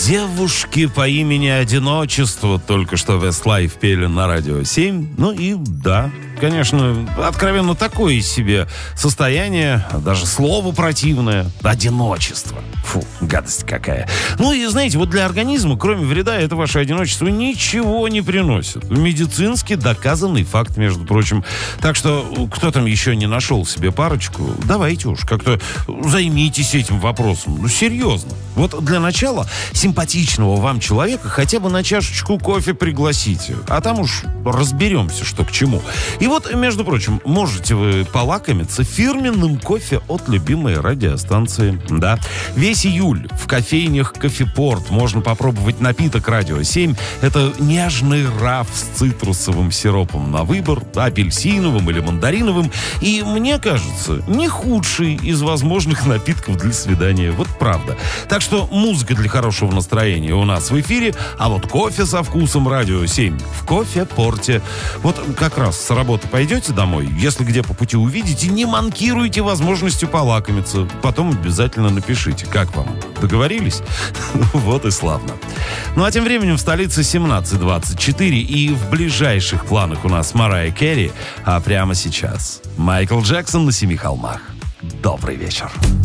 Девушки по имени Одиночество только что Westlife пели на Радио 7. Ну и да, конечно, откровенно такое себе состояние, даже слово противное. Одиночество. Фу, гадость какая. Ну и знаете, вот для организма, кроме вреда, это ваше одиночество ничего не приносит. Медицински доказанный факт, между прочим. Так что, кто там еще не нашел себе парочку, давайте уж как-то займитесь этим вопросом. Ну, серьезно. Вот для начала симпатичного вам человека хотя бы на чашечку кофе пригласите. А там уж разберемся, что к чему. И вот, между прочим, можете вы полакомиться фирменным кофе от любимой радиостанции. Да. Весь июль в кофейнях «Кофепорт» можно попробовать напиток «Радио 7». Это нежный раф с цитрусовым сиропом на выбор, апельсиновым или мандариновым. И, мне кажется, не худший из возможных напитков для свидания. Вот правда. Так что музыка для хорошего настроения у нас в эфире, а вот кофе со вкусом «Радио 7» в «Кофепорте». Вот как раз с работы пойдете домой, если где по пути увидите, не манкируйте возможностью полакомиться. Потом обязательно напишите, как вам. Договорились? Вот и славно. Ну а тем временем в столице 17:24, и в ближайших планах у нас Марайя Кэрри, а прямо сейчас Майкл Джексон на 7 холмах. Добрый вечер.